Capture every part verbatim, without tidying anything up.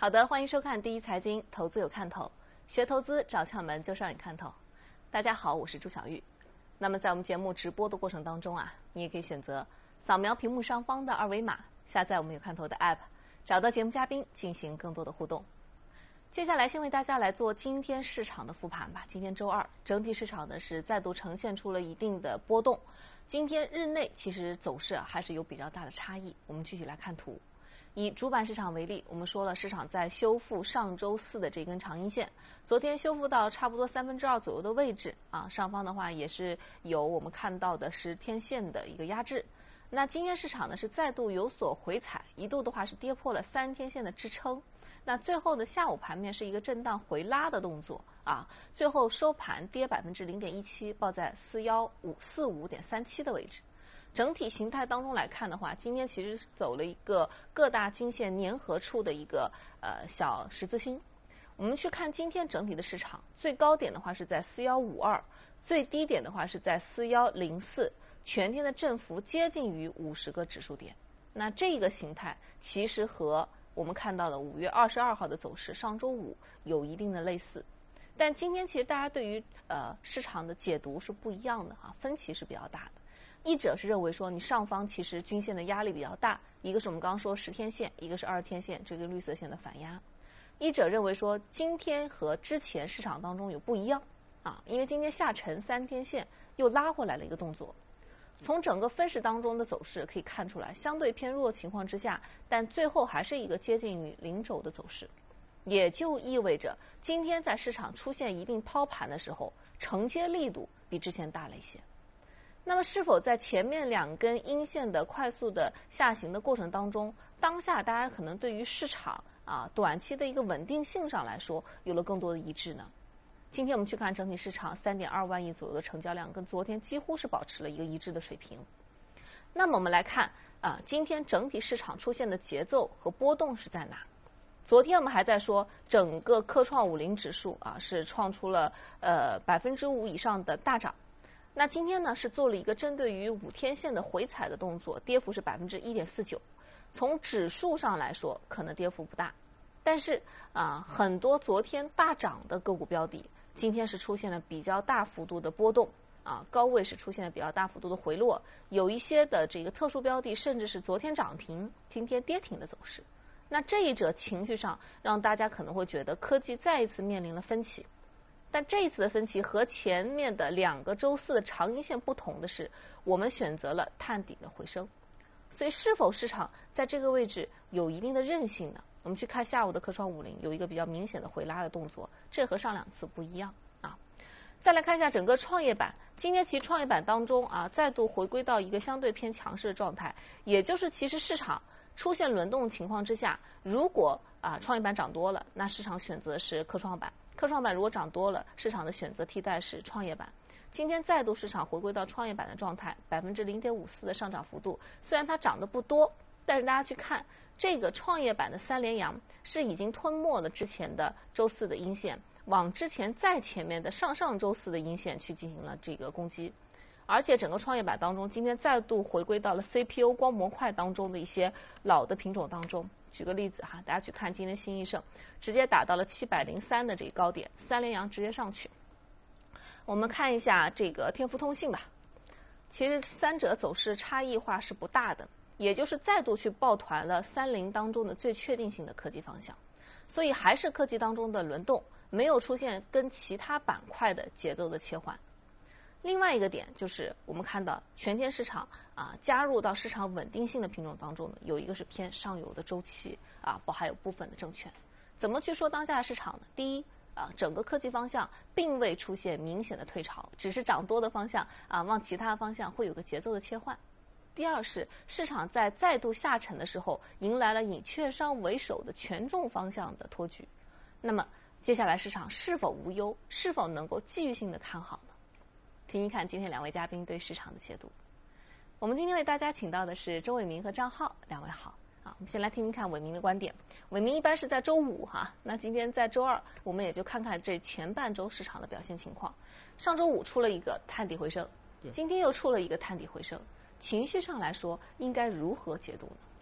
好的，欢迎收看第一财经，投资有看头，学投资找窍门就让你看透。大家好，我是朱晓玉。那么在我们节目直播的过程当中啊，你也可以选择扫描屏幕上方的二维码，下载我们有看头的 App， 找到节目嘉宾进行更多的互动。接下来先为大家来做今天市场的复盘吧。今天周二，整体市场呢是再度呈现出了一定的波动。今天日内其实走势啊还是有比较大的差异。我们具体来看图。以主板市场为例，我们说了，市场在修复上周四的这根长阴线，昨天修复到差不多三分之二左右的位置啊，上方的话也是有我们看到的十天线的一个压制。那今天市场呢是再度有所回踩，一度的话是跌破了三十天线的支撑。那最后的下午盘面是一个震荡回拉的动作啊，最后收盘跌百分之零点一七，报在四幺五四五点三七的位置。整体形态当中来看的话，今天其实走了一个各大均线粘合处的一个呃小十字星。我们去看今天整体的市场，最高点的话是在四幺五二，最低点的话是在四幺零四，全天的振幅接近于五十个指数点。那这个形态其实和我们看到的五月二十二号的走势，上周五有一定的类似。但今天其实大家对于呃市场的解读是不一样的啊，分歧是比较大的。一者是认为说你上方其实均线的压力比较大，一个是我们刚刚说十天线，一个是二十天线这个绿色线的反压。一者认为说今天和之前市场当中有不一样啊，因为今天下沉三十天线又拉回来了一个动作。从整个分时当中的走势可以看出来，相对偏弱情况之下，但最后还是一个接近于零轴的走势，也就意味着今天在市场出现一定抛盘的时候，承接力度比之前大了一些。那么是否在前面两根阴线的快速的下行的过程当中，当下大家可能对于市场啊短期的一个稳定性上来说有了更多的一致呢？今天我们去看整体市场 三点二万亿左右的成交量，跟昨天几乎是保持了一个一致的水平。那么我们来看啊，今天整体市场出现的节奏和波动是在哪？昨天我们还在说整个科创五零指数啊是创出了呃百分之五以上的大涨。那今天呢是做了一个针对于五天线的回踩的动作，跌幅是百分之一点四九。从指数上来说，可能跌幅不大，但是啊、呃，很多昨天大涨的个股标的，今天是出现了比较大幅度的波动啊，高位是出现了比较大幅度的回落，有一些的这个特殊标的，甚至是昨天涨停，今天跌停的走势。那这一者情绪上，让大家可能会觉得科技再一次面临了分歧。但这一次的分歧和前面的两个周四的长阴线不同的是，我们选择了探底的回升。所以是否市场在这个位置有一定的韧性呢？我们去看下午的科创五零有一个比较明显的回拉的动作，这和上两次不一样啊。再来看一下整个创业板，今天其实创业板当中啊再度回归到一个相对偏强势的状态，也就是其实市场出现轮动情况之下，如果啊创业板涨多了，那市场选择是科创板。科创板如果涨多了，市场的选择替代是创业板。今天再度市场回归到创业板的状态，百分之零点五四的上涨幅度。虽然它涨得不多，但是大家去看这个创业板的三连阳是已经吞没了之前的周四的阴线，往之前再前面的上上周四的阴线去进行了这个攻击。而且整个创业板当中，今天再度回归到了 C P U 光模块当中的一些老的品种当中。举个例子哈，大家去看今天新易盛，直接打到了七百零三的这个高点，三连阳直接上去。我们看一下这个天福通信吧，其实三者走势差异化是不大的，也就是再度去抱团了三零当中的最确定性的科技方向，所以还是科技当中的轮动，没有出现跟其他板块的节奏的切换。另外一个点就是我们看到全天市场啊加入到市场稳定性的品种当中呢，有一个是偏上游的周期啊，包还有部分的证券。怎么去说当下的市场呢？第一啊，整个科技方向并未出现明显的退潮，只是涨多的方向啊往其他方向会有个节奏的切换。第二是市场在再度下沉的时候，迎来了以券商为首的权重方向的托举。那么接下来市场是否无忧，是否能够继续性的看好呢？听一看今天两位嘉宾对市场的解读。我们今天为大家请到的是周伟民和张浩，两位好。啊，我们先来听听看伟民的观点。伟民一般是在周五哈、啊，那今天在周二，我们也就看看这前半周市场的表现情况。上周五出了一个探底回升，今天又出了一个探底回升，情绪上来说应该如何解读呢？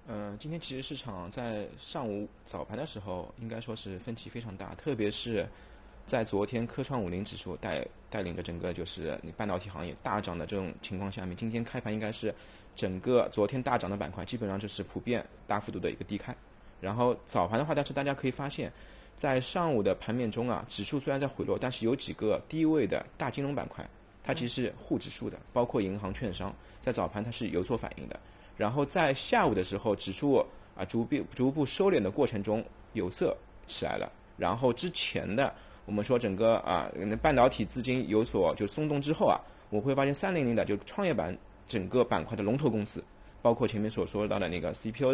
呃，今天其实市场在上午早盘的时候，应该说是分歧非常大，特别是在昨天科创五零指数带带领着整个就是你半导体行业大涨的这种情况下面，今天开盘应该是整个昨天大涨的板块基本上就是普遍大幅度的一个低开。然后早盘的话，但是大家可以发现，在上午的盘面中啊，指数虽然在回落，但是有几个低位的大金融板块，它其实是护指数的，包括银行、券商，在早盘它是有所反应的。然后在下午的时候，指数啊逐步逐步收敛的过程中，有色起来了。然后之前的我们说整个啊半导体资金有所就松动之后啊，我会发现三零零的就创业板整个板块的龙头公司，包括前面所说到的那个 C P U 的